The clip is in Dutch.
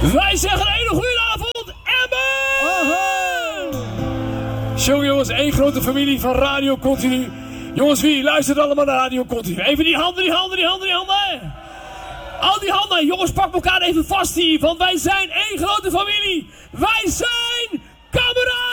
Wij zeggen een hele goede avond, Emmen! Zo jongens, één grote familie van Radio Continu. Jongens, wie luistert allemaal naar Radio Continu? Even die handen, die handen, die handen, die handen. Al die handen, jongens, pak elkaar even vast hier, want wij zijn één grote familie. Wij zijn kameraden!